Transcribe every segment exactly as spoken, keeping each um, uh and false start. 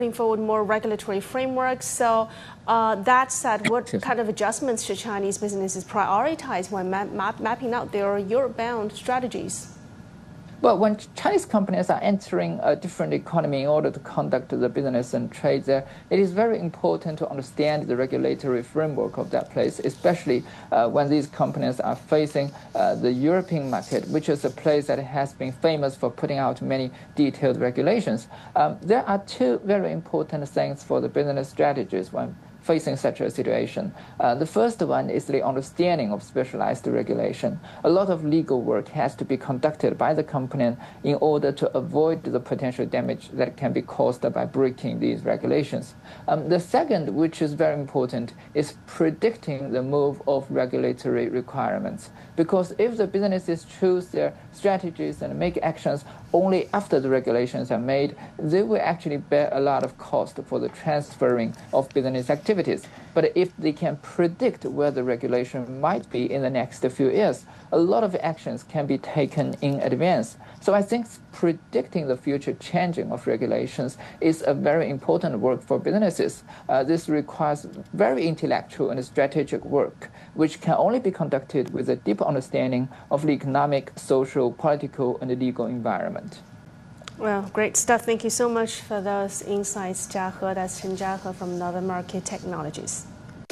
putting forward more regulatory frameworks. So uh, that said, what kind of adjustments should Chinese businesses prioritize when map map mapping out their Europe-bound strategies? Well, when Chinese companies are entering a different economy in order to conduct the business and trade there, it is very important to understand the regulatory framework of that place, especially uh, when these companies are facing uh, the European market, which is a place that has been famous for putting out many detailed regulations. Um, there are two very important things for the business strategies when facing such a situation. Uh, the first one is the understanding of specialized regulation. A lot of legal work has to be conducted by the company in order to avoid the potential damage that can be caused by breaking these regulations. Um, the second, which is very important, is predicting the move of regulatory requirements. Because if the businesses choose their strategies and make actions only after the regulations are made, they will actually bear a lot of cost for the transferring of business activities. But if they can predict where the regulation might be in the next few years, a lot of actions can be taken in advance. So I think predicting the future changing of regulations is a very important work for businesses. Uh, this requires very intellectual and strategic work, which can only be conducted with a deep understanding of the economic, social, political, and legal environment. Well, great stuff. Thank you so much for those insights, Jia He. That's Chen Jiahe from Northern Market Technologies.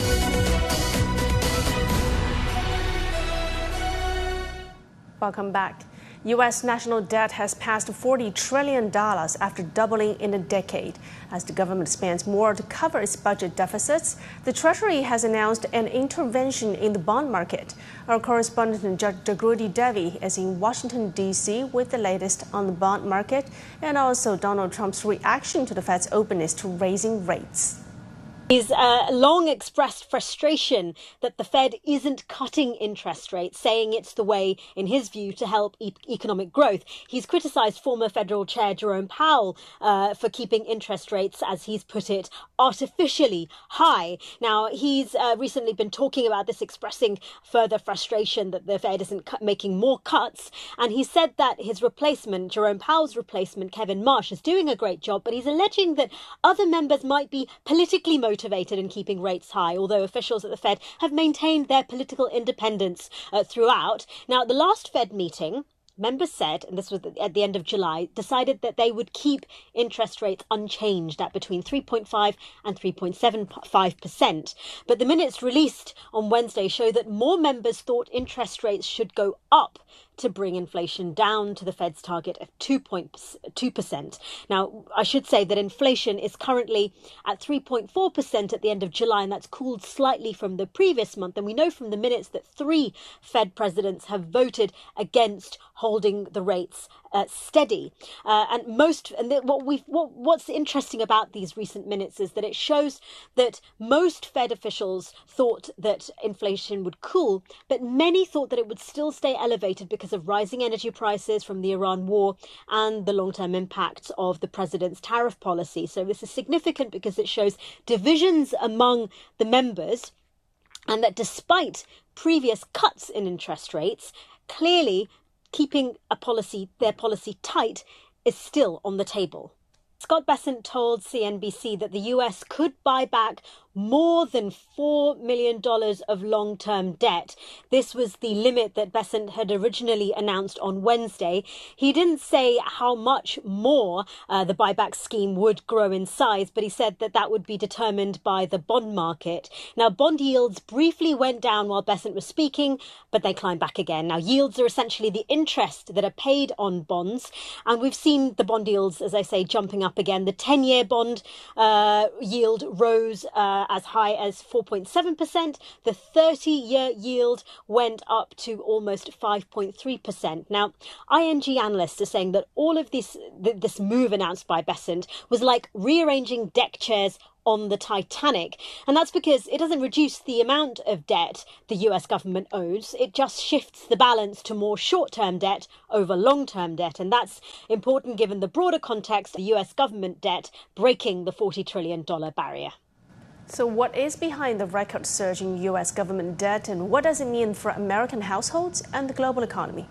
Welcome back. U S national debt has passed forty trillion dollars after doubling in a decade. As the government spends more to cover its budget deficits, the Treasury has announced an intervention in the bond market. Our correspondent Jagrudi Devi is in Washington, D C with the latest on the bond market and also Donald Trump's reaction to the Fed's openness to raising rates. He's uh, long expressed frustration that the Fed isn't cutting interest rates, saying it's the way, in his view, to help e- economic growth. He's criticised former Federal Chair Jerome Powell uh, for keeping interest rates, as he's put it, artificially high. Now, he's uh, recently been talking about this, expressing further frustration that the Fed isn't cu- making more cuts. And he said that his replacement, Jerome Powell's replacement, Kevin Marsh, is doing a great job, but he's alleging that other members might be politically motivated motivated in keeping rates high, although officials at the Fed have maintained their political independence uh, throughout. Now, at the last Fed meeting, members said, and this was at the end of July, decided that they would keep interest rates unchanged at between three point five and three point seven five percent. But the minutes released on Wednesday show that more members thought interest rates should go up to bring inflation down to the Fed's target of two point two percent. Now, I should say that inflation is currently at three point four percent at the end of July, and that's cooled slightly from the previous month. And we know from the minutes that three Fed presidents have voted against holding the rates uh, steady. Uh, and most, and the, what we what, what's interesting about these recent minutes is that it shows that most Fed officials thought that inflation would cool, but many thought that it would still stay elevated because of rising energy prices from the Iran war and the long-term impacts of the president's tariff policy. So this is significant because it shows divisions among the members, and that despite previous cuts in interest rates, clearly keeping a policy, their policy tight, is still on the table. Scott Bessent told C N B C that the U S could buy back more than four million dollars of long-term debt. This was the limit that Bessent had originally announced on Wednesday. He didn't say how much more uh, the buyback scheme would grow in size, but he said that that would be determined by the bond market. Now, bond yields briefly went down while Bessent was speaking, but they climbed back again. Now, yields are essentially the interest that are paid on bonds, and we've seen the bond yields, as I say, jumping up again. The ten-year bond uh, yield rose uh, as high as four point seven percent. The thirty-year yield went up to almost five point three percent. Now, I N G analysts are saying that all of this, this move announced by Bessent was like rearranging deck chairs on the Titanic. And that's because it doesn't reduce the amount of debt the U S government owes. It just shifts the balance to more short-term debt over long-term debt. And that's important given the broader context of the U S government debt breaking the forty trillion dollars barrier. So what is behind the record surge in U S government debt, and what does it mean for American households and the global economy?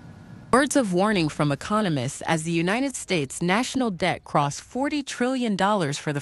Words of warning from economists as the United States national debt crossed forty trillion dollars for the